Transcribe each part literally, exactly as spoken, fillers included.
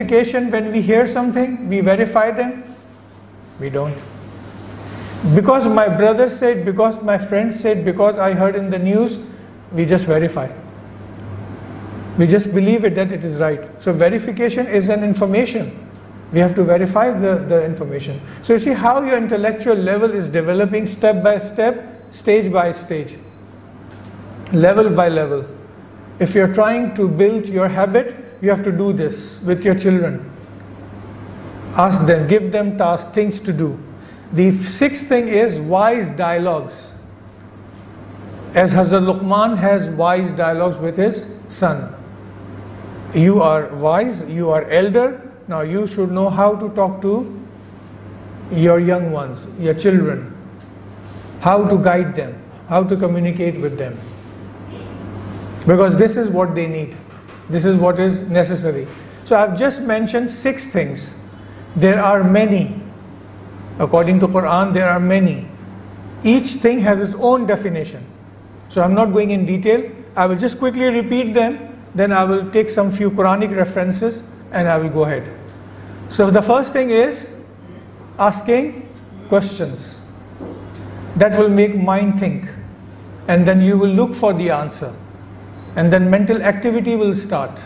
When we hear something, we verify them? We don't. Because my brother said, because my friend said, because I heard in the news, we just verify. We just believe it that it is right. So verification is an information. We have to verify the, the information. So you see how your intellectual level is developing step by step, stage by stage, level by level. If you're trying to build your habit, you have to do this with your children. Ask them, give them tasks, things to do. The sixth thing is wise dialogues. As Hazrat Luqman has wise dialogues with his son. You are wise, you are elder, now you should know how to talk to your young ones, your children. How to guide them, how to communicate with them. Because this is what they need. This is what is necessary. So I've just mentioned six things. There are many. According to Quran, there are many. Each thing has its own definition. So I'm not going in detail. I will just quickly repeat them. Then I will take some few Quranic references and I will go ahead. So the first thing is asking questions. That will make mind think. And then you will look for the answer. And then mental activity will start.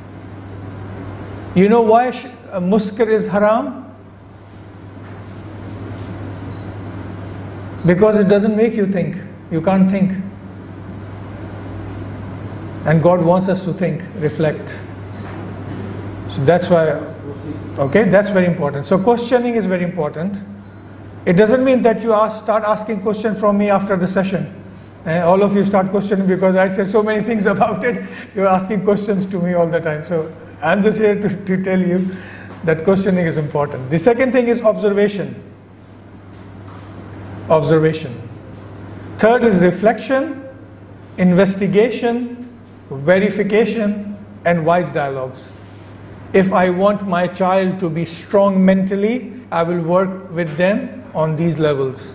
You know why muskar is haram? Because it doesn't make you think. You can't think. And God wants us to think, reflect. So that's why, okay, that's very important. So questioning is very important. It doesn't mean that you ask, start asking questions from me after the session. And all of you start questioning because I said so many things about it. You're asking questions to me all the time. So I'm just here to, to tell you that questioning is important. The second thing is observation. Observation. Third is reflection, investigation, verification, and wise dialogues. If I want my child to be strong mentally, I will work with them on these levels.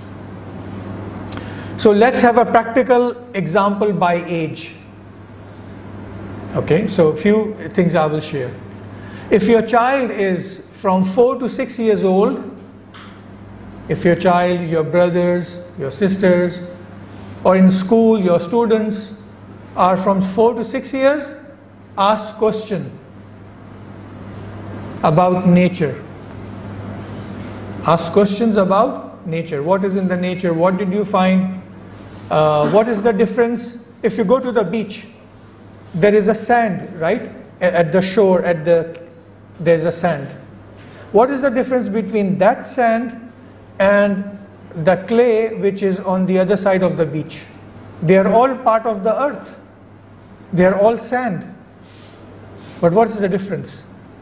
So let's have a practical example by age. Okay, so a few things I will share. If your child is from four to six years old, if your child, your brothers, your sisters, or in school, your students are from four to six years, ask question about nature. Ask questions about nature. What is in the nature? What did you find? Uh, what is the difference? If you go to the beach, there is a sand, right? At the shore, at the there's a sand. What is the difference between that sand and the clay which is on the other side of the beach? They are all part of the earth. They are all sand. But what is the difference?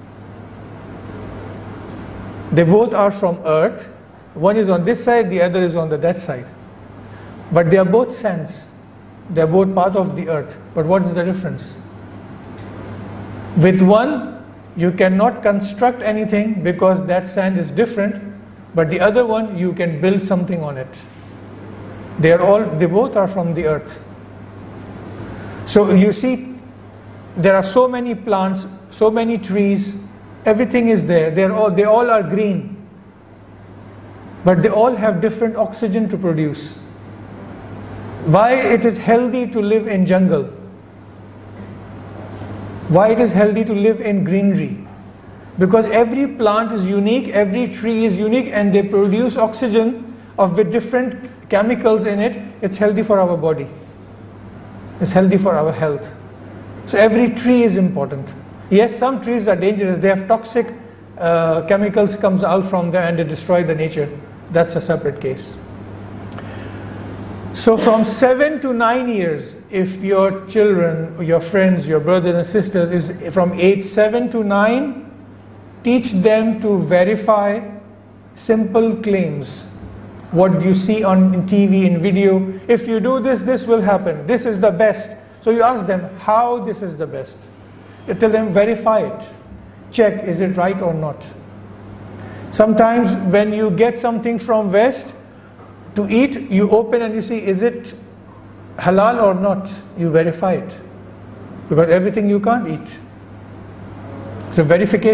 They both are from earth. One is on this side, the other is on the that side. But they are both sands. They are both part of the earth. But what is the difference? With one, you cannot construct anything because that sand is different. But the other one, you can build something on it. They are all, they both are from the earth. So you see, there are so many plants, so many trees, everything is there. They're all, they all are green. But they all have different oxygen to produce. Why it is healthy to live in jungle? Why it is healthy to live in greenery? Because every plant is unique, every tree is unique, and they produce oxygen of with different chemicals in it. It's healthy for our body. It's healthy for our health. So every tree is important. Yes, some trees are dangerous. They have toxic uh, chemicals comes out from them and they destroy the nature. That's a separate case. So from seven to nine years, if your children, your friends, your brothers and sisters is from age seven to nine, teach them to verify simple claims. What you see on T V, in video. If you do this, this will happen. This is the best. So you ask them how this is the best. You tell them verify it. Check, is it right or not? Sometimes when you get something from West to eat, you open and you see, is it halal or not? You verify it. Because everything you can't eat. So verification